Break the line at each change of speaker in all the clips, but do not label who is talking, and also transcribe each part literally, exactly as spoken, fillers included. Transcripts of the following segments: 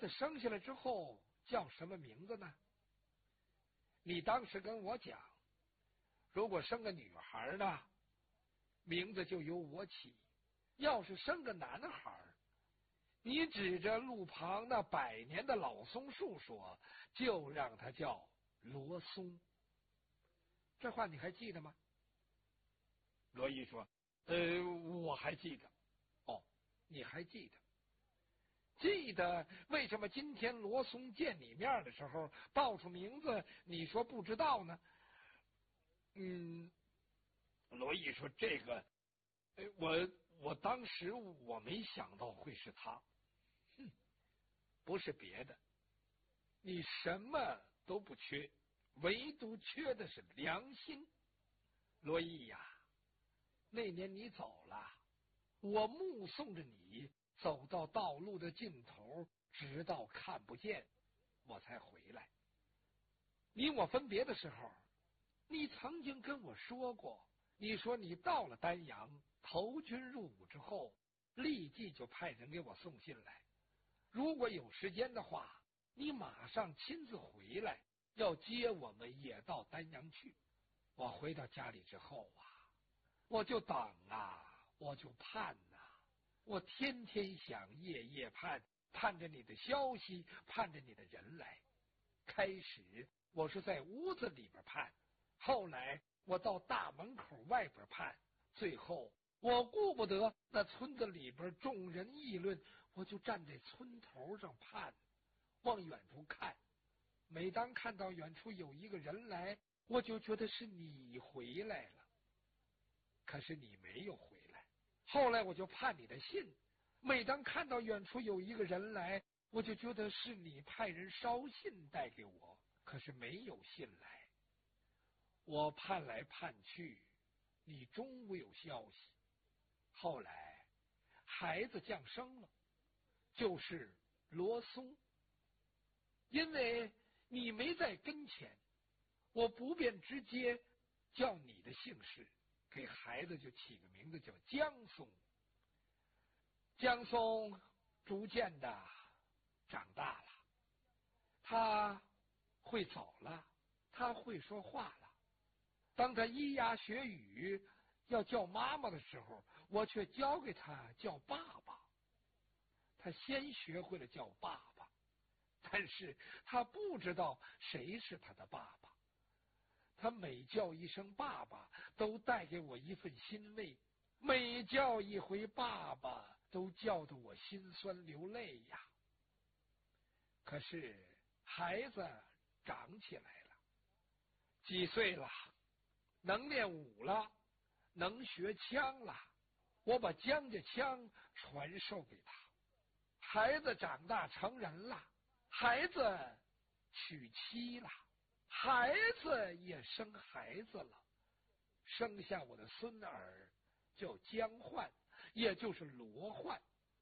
子生下来之后叫什么名字呢？你当时跟我讲，如果生个女孩呢，名字就由我起；要是生个男孩，你指着路旁那百年的老松树说，就让他叫罗松。这话你还记得吗？罗毅说：呃，我还记得。哦，你还记得？记得为什么今天罗松见你面的时候报出名字，你说不知道呢？嗯，罗毅说：这个，我我当时我没想到会是他。哼，不是别的，你什么都不缺，唯独缺的是良心。罗毅呀，那年你走了，我目送着你走到道路的尽头，直到看不见，我才回来。你我分别的时候，你曾经跟我说过，你说你到了丹阳，投军入伍之后，立即就派人给我送信来，如果有时间的话，你马上亲自回来，要接我们也到丹阳去。我回到家里之后啊，我就等啊，我就盼呐、啊，我天天想，夜夜盼，盼着你的消息，盼着你的人来。开始我是在屋子里边盼，后来我到大门口外边盼，最后我顾不得那村子里边众人议论，我就站在村头上盼，往远处看。每当看到远处有一个人来，我就觉得是你回来了。可是你没有回来。后来我就盼你的信，每当看到远处有一个人来，我就觉得是你派人捎信带给我，可是没有信来。我盼来盼去，你终无有消息。后来孩子降生了，就是罗松。因为你没在跟前，我不便直接叫你的姓氏，给孩子就起个名字叫江松。江松逐渐的长大了，他会走了，他会说话了。当他咿呀学语要叫妈妈的时候，我却教给他叫爸爸。他先学会了叫爸爸，但是他不知道谁是他的爸爸。他每叫一声爸爸，都带给我一份欣慰；每叫一回爸爸，都叫得我心酸流泪呀。可是孩子长起来了，几岁了，能练武了，能学枪了，我把江家枪传授给他。孩子长大成人了，孩子娶妻了，孩子也生孩子了，生下我的孙儿叫江焕，也就是罗焕。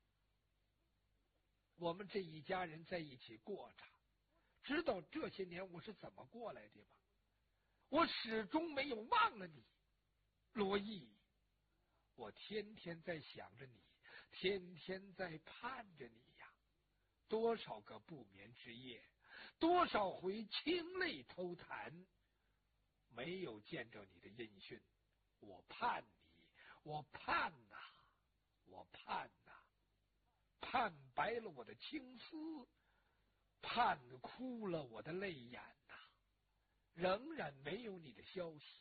我们这一家人在一起过着，知道这些年我是怎么过来的吗？我始终没有忘了你，罗毅。我天天在想着你，天天在盼着你呀。多少个不眠之夜，多少回清泪偷弹，没有见着你的音讯。我盼你，我盼呐、啊，我盼呐、啊，盼白了我的青丝，盼哭了我的泪眼呐、啊，仍然没有你的消息。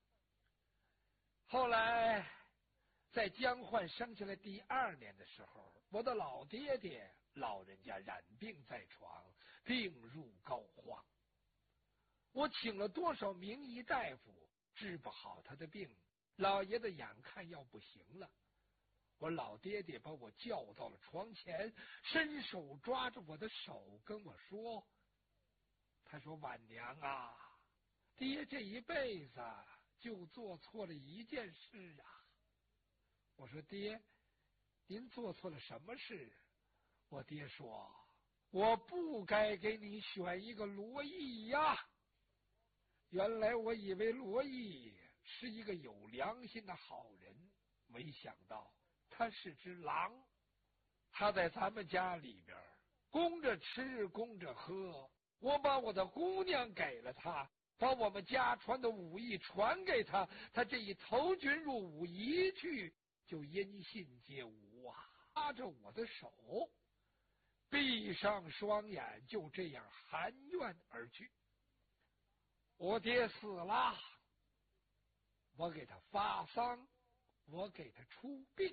后来在江焕生下来第二年的时候，我的老爹爹老人家染病在床，病入膏肓。我请了多少名医大夫，治不好他的病，老爷子眼看要不行了，我老爹爹把我叫到了床前，伸手抓着我的手跟我说，他说：晚娘啊，爹这一辈子就做错了一件事啊。我说：爹，您做错了什么事？我爹说：我不该给你选一个罗毅呀。原来我以为罗毅是一个有良心的好人，没想到他是只狼。他在咱们家里边供着吃，供着喝。我把我的姑娘给了他，把我们家传的武艺传给他，他这一投军入伍一去，就音信皆无啊！拉着我的手，闭上双眼，就这样含怨而去。我爹死了，我给他发丧，我给他出殡。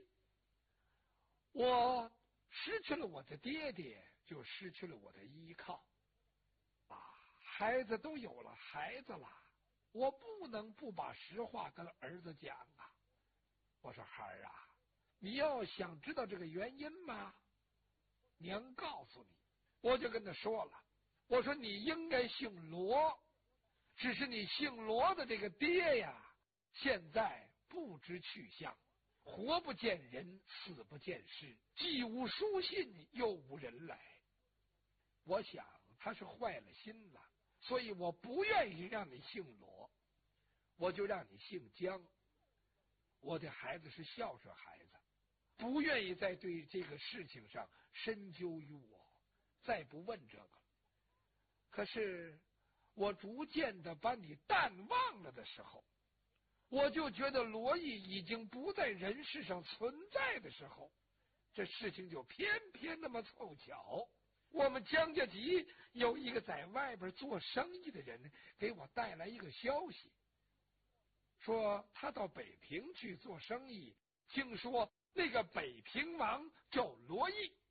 我失去了我的爹爹，就失去了我的依靠啊！孩子都有了孩子了，我不能不把实话跟儿子讲啊！我说孩儿啊，你要想知道这个原因吗？娘告诉你。我就跟他说了，我说你应该姓罗，只是你姓罗的这个爹呀，现在不知去向，活不见人，死不见尸，既无书信，又无人来。我想他是坏了心了，所以我不愿意让你姓罗，我就让你姓姜。我的孩子是孝顺孩子，不愿意再对这个事情上深究于我，再不问这个。可是我逐渐的把你淡忘了的时候，我就觉得罗毅已经不在人世上存在的时候，这事情就偏偏那么凑巧。我们江家集有一个在外边做生意的人给我带来一个消息，说他到北平去做生意，听说那个北平王叫罗毅，